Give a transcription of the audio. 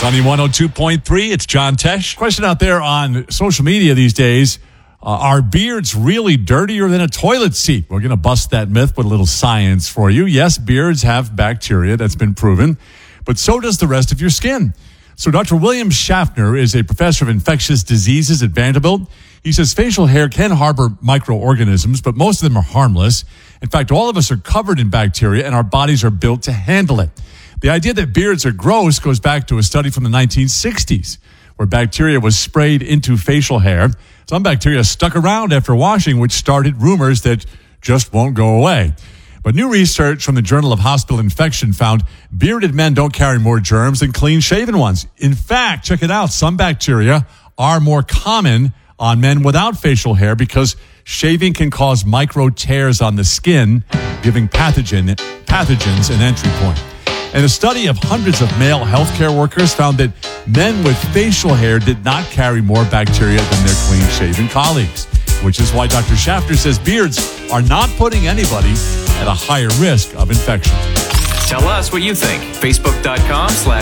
Sunny 102.3, it's John Tesh. Question out there on social media these days, are beards really dirtier than a toilet seat? We're going to bust that myth with a little science for you. Yes, beards have bacteria, that's been proven, but so does the rest of your skin. So Dr. William Schaffner is a professor of infectious diseases at Vanderbilt. He says facial hair can harbor microorganisms, but most of them are harmless. In fact, all of us are covered in bacteria, and our bodies are built to handle it. The idea that beards are gross goes back to a study from the 1960s, where bacteria was sprayed into facial hair. Some bacteria stuck around after washing, which started rumors that just won't go away. But new research from the Journal of Hospital Infection found bearded men don't carry more germs than clean-shaven ones. In fact, check it out, some bacteria are more common on men without facial hair because shaving can cause micro tears on the skin, giving pathogens an entry point. And a study of hundreds of male healthcare workers found that men with facial hair did not carry more bacteria than their clean-shaven colleagues, which is why Dr. Schaffner says beards are not putting anybody at a higher risk of infection. Tell us what you think. Facebook.com/